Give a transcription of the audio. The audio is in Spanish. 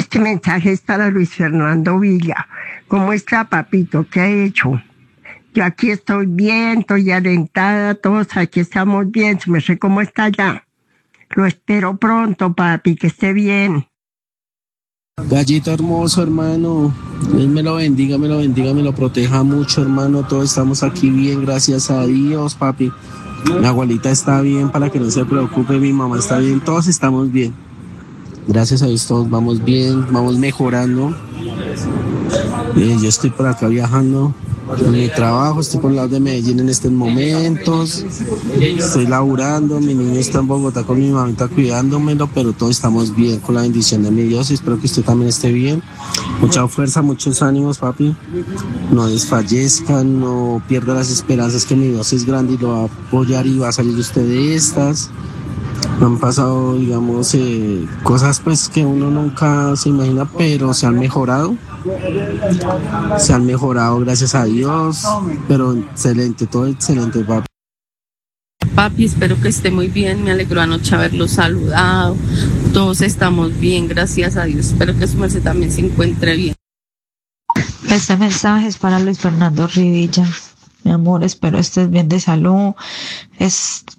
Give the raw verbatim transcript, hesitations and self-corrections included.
Este mensaje es para Luis Fernando Villa. ¿Cómo está, papito? ¿Qué ha hecho? Yo aquí estoy bien, estoy alentada, todos aquí estamos bien. Se me sé cómo está allá. Lo espero pronto, papi, que esté bien. Gallito hermoso, hermano. Dios me lo bendiga, me lo bendiga, me lo proteja mucho, hermano. Todos estamos aquí bien, gracias a Dios, papi. Mi abuelita está bien, para que no se preocupe, mi mamá está bien, todos estamos bien. Gracias a Dios, todos vamos bien, vamos mejorando. Eh, yo estoy por acá viajando en mi trabajo, estoy por el lado de Medellín en estos momentos, estoy laburando, mi niño está en Bogotá con mi mamita cuidándomelo, pero todos estamos bien con la bendición de mi Dios y espero que usted también esté bien. Mucha fuerza, muchos ánimos, papi, no desfallezca, no pierda las esperanzas, que mi Dios es grande y lo va a apoyar y va a salir usted de estas. Han pasado, digamos, eh, cosas pues que uno nunca se imagina, pero se han mejorado. Se han mejorado, gracias a Dios. Pero excelente, todo excelente, papi. Papi, espero que esté muy bien. Me alegró anoche haberlo saludado. Todos estamos bien, gracias a Dios. Espero que su merced también se encuentre bien. Este mensaje es para Luis Fernando Rivilla. Mi amor, espero estés bien de salud. Es